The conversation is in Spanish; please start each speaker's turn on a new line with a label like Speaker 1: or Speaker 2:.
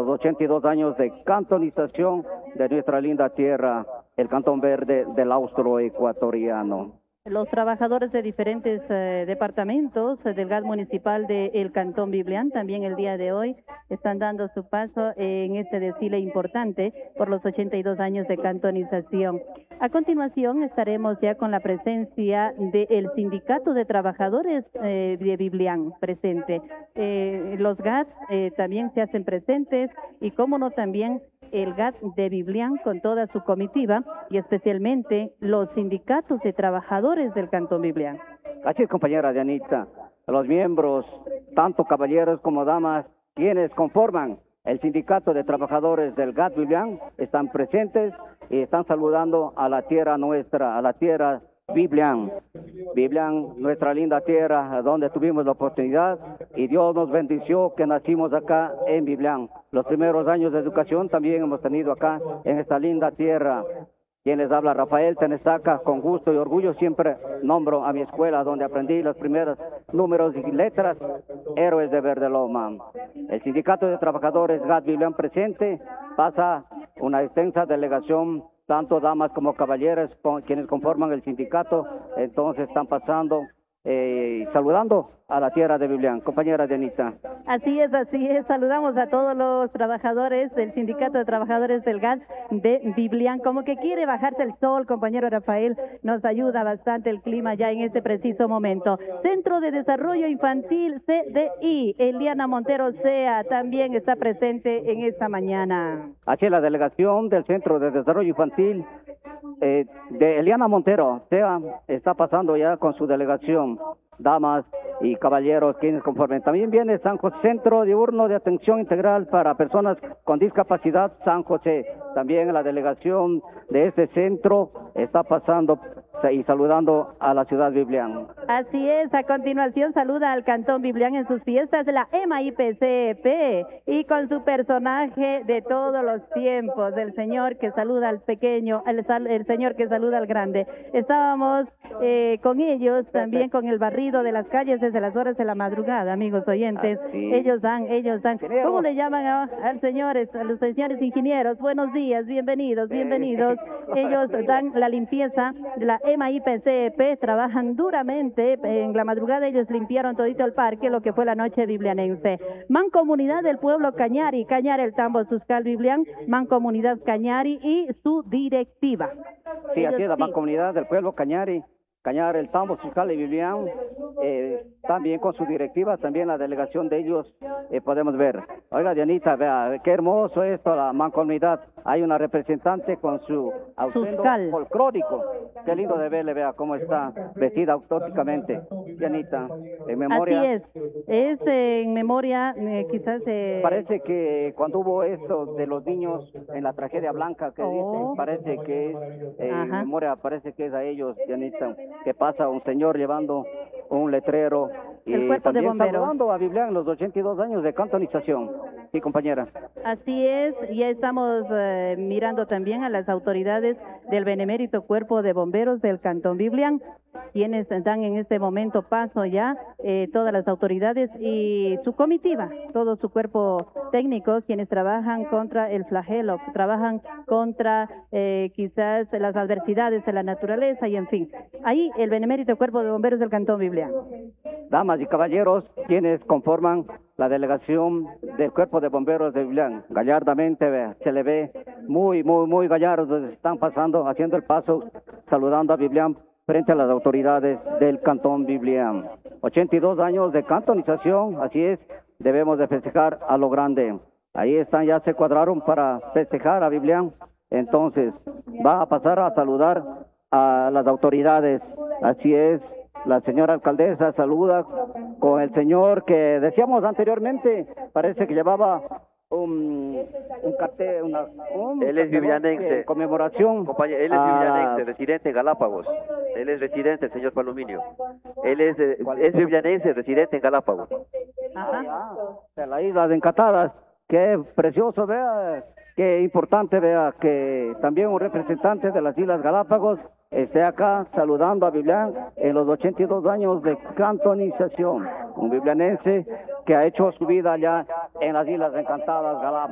Speaker 1: los 82 años de cantonización de nuestra linda tierra, el Cantón Verde del Austroecuatoriano.
Speaker 2: Los trabajadores de diferentes departamentos del GAT municipal del Cantón Biblián también el día de hoy están dando su paso en este desfile importante por los 82 años de cantonización. A continuación estaremos ya con la presencia del Sindicato de Trabajadores de Biblián presente. Los GAT también se hacen presentes y cómo no también el GAT de Biblián con toda su comitiva y especialmente los sindicatos de trabajadores del Cantón Biblián.
Speaker 1: Así es, compañera Dianita, los miembros, tanto caballeros como damas, quienes conforman el Sindicato de Trabajadores del GAT Biblián, están presentes y están saludando a la tierra nuestra, a la tierra Biblián, nuestra linda tierra, donde tuvimos la oportunidad y Dios nos bendició que nacimos acá en Biblián. Los primeros años de educación también hemos tenido acá en esta linda tierra. Quien les habla, Rafael Tenesaca, con gusto y orgullo siempre nombro a mi escuela donde aprendí los primeros números y letras, Héroes de Verde Loma. El Sindicato de Trabajadores GAT Biblián presente pasa una extensa delegación, tanto damas como caballeros, quienes conforman el sindicato, entonces están pasando saludando a la tierra de Biblián. Compañera Dianita.
Speaker 2: Así es, saludamos a todos los trabajadores del Sindicato de Trabajadores del GAT de Biblián. Como que quiere bajarse el sol, compañero Rafael, nos ayuda bastante el clima ya en este preciso momento. Centro de Desarrollo Infantil CDI, Eliana Montero Sea, también está presente en esta mañana.
Speaker 1: Aquí la delegación del Centro de Desarrollo Infantil de Eliana Montero Sea está pasando ya con su delegación, damas y caballeros quienes conformen. También viene San José, Centro Diurno de Atención Integral para Personas con Discapacidad San José. También la delegación de este centro está pasando y saludando a la ciudad Biblián.
Speaker 2: Así es, a continuación saluda al Cantón Biblián en sus fiestas de la EMAIPCP y con su personaje de todos los tiempos, el señor que saluda al pequeño, el señor que saluda al grande. Estábamos con ellos también con el barrido de las calles desde las horas de la madrugada, amigos oyentes. Ellos dan. ¿Cómo le llaman a los señores ingenieros? Buenos días, bienvenidos. Ellos dan la limpieza de la EMAIPCP, trabajan duramente. En la madrugada ellos limpiaron todito el parque, lo que fue la noche biblianense. Mancomunidad del pueblo Cañari, el Tambo Suscal Biblián, Mancomunidad Cañari y su directiva.
Speaker 1: Sí, aquí es la Mancomunidad del pueblo Cañari, el Tambo Suscal de Biblián, también con su directiva, también la delegación de ellos podemos ver. Oiga, Dianita, vea, qué hermoso esto, la mancomunidad. Hay una representante con su atuendo folclórico. Qué lindo de verle, vea cómo está vestida auténticamente. Dianita, en memoria.
Speaker 2: Así es en memoria, quizás.
Speaker 1: Parece que cuando hubo esto de los niños en la tragedia blanca que dicen, parece que es, en memoria, parece que es a ellos, Dianita, que pasa un señor llevando un letrero y
Speaker 2: el cuerpo
Speaker 1: también
Speaker 2: de bomberos.
Speaker 1: Saludando a Biblián los 82 años de cantonización. Sí, compañera.
Speaker 2: Así es, ya estamos mirando también a las autoridades del benemérito Cuerpo de Bomberos del Cantón Biblián, quienes dan en este momento paso ya, todas las autoridades y su comitiva, todo su cuerpo técnico, quienes trabajan contra el flagelo, trabajan contra quizás las adversidades de la naturaleza y en fin. Ahí el benemérito Cuerpo de Bomberos del Cantón Biblián.
Speaker 1: Damas y caballeros, quienes conforman la delegación del Cuerpo de Bomberos de Biblián, gallardamente se le ve muy gallardos, están pasando, haciendo el paso, saludando a Biblián frente a las autoridades del Cantón Biblián. 82 años de cantonización, así es, debemos de festejar a lo grande. Ahí están, ya se cuadraron para festejar a Biblián, entonces va a pasar a saludar a las autoridades, así es. La señora alcaldesa saluda con el señor que decíamos anteriormente, parece que llevaba un cartel,
Speaker 3: él es biblianense,
Speaker 1: conmemoración.
Speaker 3: Compañero, él es biblianense, residente en Galápagos. Él es residente, el señor Paluminio. Él es biblianense, residente en Galápagos.
Speaker 1: De la isla de Encantadas. Qué precioso, vea, qué importante, vea, que también un representante de las Islas Galápagos esté acá saludando a Biblián en los 82 años de cantonización. Un biblianense que ha hecho su vida allá en las Islas Encantadas, Galápagos.